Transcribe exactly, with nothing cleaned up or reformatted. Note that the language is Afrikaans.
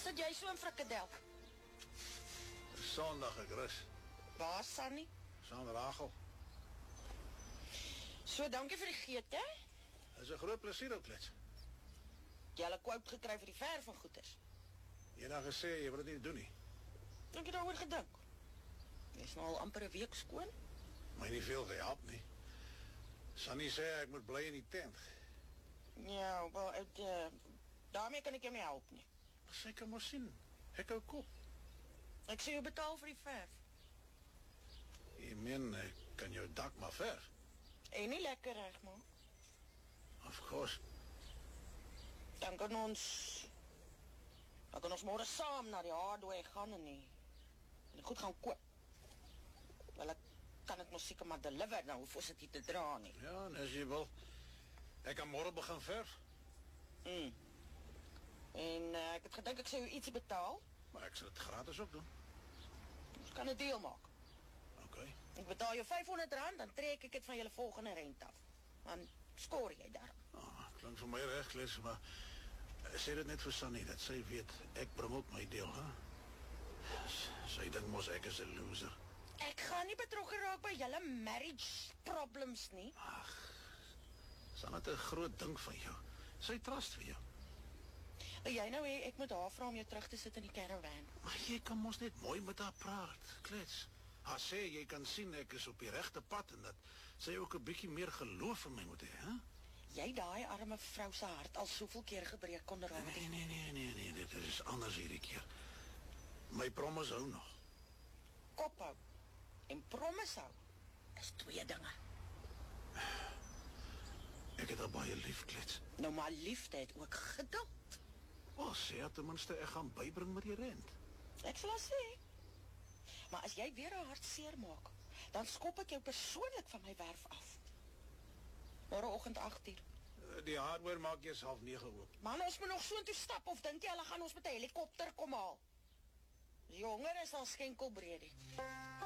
Sit jy so in frikadel? Sondag ek rus. Waar, Sannie? Saam Rachel. So, dankie vir die geete. Is 'n groot plesier ook, klets. Jy het 'n quote gekry vir die verf van goeders. Jy het nou gesê, jy wil dit nie doen nie. Ek het daaroor gedink. Jy is nou al amper 'n week skoon. My nie veel gehelp nie. Sunny sê ek moet bly in die tent. Ja, wel, het, uh, daarmee kan ek jou nie help nie. Sy kan maar sien. Ek hou kop. Ek sê jou betaal vir die verf. Jy meen, ek kan jou dak maar verf. En nie lekker reg maak. Of course. Dan kan ons... Dan kan ons môre saam na die hardware gaan en nie. En goed gaan koop. Wel, ek kan het mos seker maar deliver, nou hoef ons het hier te dra nie. Ja, en as jy wil. Ek kan môre begin verf. Mm. En uh, ek het gedink ek sou jou iets betaal. Maar ek sal dit gratis ook doen. Ons kan 'n deal maak. Oké. Okay. Ek betaal jou vyfhonderd rand, dan trek ek dit van julle volgende rent af. Dan skoor jy daar. Oh, klink vir my reg, klets, maar sê dit net vir Sunny, dat sy weet, ek bring ook my deel, hè? Sy dink mos ek is 'n loser. Ek gaan nie betrokke raak by julle marriage problems nie. Ag, is net 'n groot ding van jou. Sy trust vir jou. Wil jy nou hê ek moet haar vra om jou terug te sit in die caravan? Maar jy kan mos net mooi met haar praat, klets. Haar sê, jy kan sien ek is op die regte pad en dat sy ook 'n bietjie meer geloof in my moet hê, hè? Jy daai arme vrou se hart al soveel keer gebreek onder haar. Nee, nee, nee, nee, nee, dit is anders hierdie keer. My promise hou nog. Kop hou en promise hou is twee dinge. Ek het haar baie lief, klets. Nou maar liefde het ook geduld. O, sê haar ten minste ek gaan bybring met die rent. Ek sal haar sê. Maar as jy weer haar hart seer maak, dan skop ek jou persoonlik van my werf af. Môreoggend agt uur. Die hardware maak eers half nege oop. Man, ons moet nog so intoe stap, of dink jy hulle gaan ons met 'n helikopter kom haal? Die honger is al skenkelbreedie.